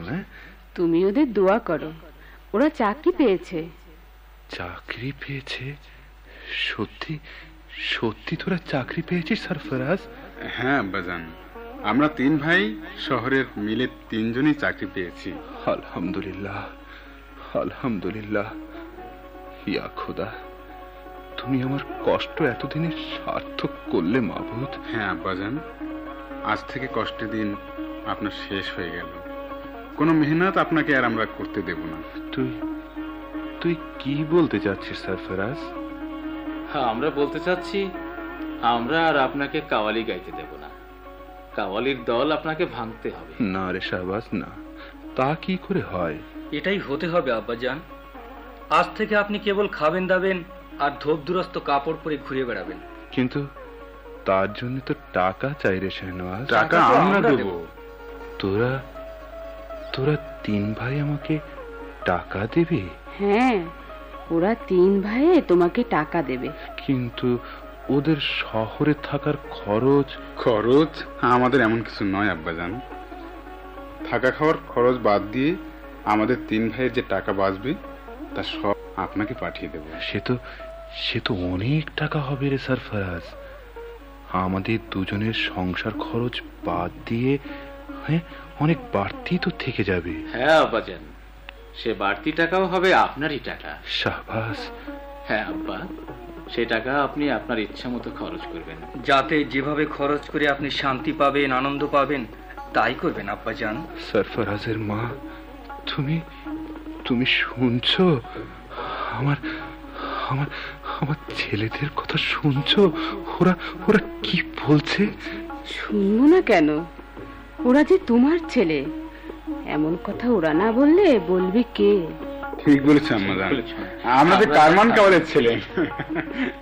হ্যাঁ? তুমি ওদের দোয়া করো, ওরা চাকরি পেয়েছে। চাকরি পেয়েছে? সত্যি সত্যি তোরা চাকরি পেয়েছিস সরফরাজ? হ্যাঁ আব্বাজান, আমরা 3 ভাই শহরের মিলে 3 জনই চাকরি পেয়েছি। আলহামদুলিল্লাহ, আলহামদুলিল্লাহ। ইয়া খোদা, তুমি আমার কষ্ট এতদিনের সার্থক করলে মাবুদ। হ্যাঁ আব্বাজান, আজ থেকে কষ্টের দিন আপনার শেষ হয়ে গেল। কোনো মেহনত আপনাকে আর আমরা করতে দেব না। তুই তুই কি বলতে চাচ্ছিস সরফরাজ? হ্যাঁ, আমরা বলতে চাচ্ছি, আমরা আর আপনাকে কাওয়ালি গাইতে দেব না। কাওয়ালির দল আপনাকে ভাঙতে হবে। না রে শাহবাজ, না, তা কি করে হয়? এটাই হতে হবে আব্বাজান। আজ থেকে আপনি কেবল খাবেন দাবেন আর ধোপ দুরস্ত কাপড় পরে ঘুরে বেড়াবেন। কিন্তু তার জন্য তো টাকা চাই রে শাহনওয়াজ। টাকা আমরা দেব। তোরা তোরা 3 ভাই আমাকে টাকা দেবে? হ্যাঁ, ওরা 3 ভাইয়ে তোমাকে টাকা দেবে। কিন্তু ওদের শহরে থাকার খরচ? খরচ আমাদের এমন কিছু নয় আব্বাজান। থাকা খাওয়ার খরচ বাদ দিয়ে আমাদের 3 ভাইয়ের যে টাকা বাঁচবে তা সব আপনাকে পাঠিয়ে দেব। সে তো অনেক টাকা হবে রে সরফরাজ। আমাদের দুজনের সংসার খরচ বাদ দিয়ে হ্যাঁ অনেক বাড়তি তো থেকে যাবে। হ্যাঁ আব্বাজান, সে বাড়তি টাকাও হবে আপনারই টাকা। শাহবাজ। হ্যাঁ আব্বা, সে টাকা আপনি আপনার ইচ্ছা মতো খরচ করবেন। যাতে যেভাবে খরচ করে আপনি শান্তি পাবেন, আনন্দ পাবেন, তাই করবেন আব্বাজান। সরফরাজের মা, তুমি তুমি শুনছো? আমার আমার আমার ছেলেদের কথা শুনছো? ওরা ওরা কি বলছে? শুনবো না কেন? ওরা যে তোমার ছেলে। এমন কথা ওরা না বললে বলবি কে? ঠিক বলেছেন আম্মাজান, আমাদের কারমান কাওয়ালের ছেলে।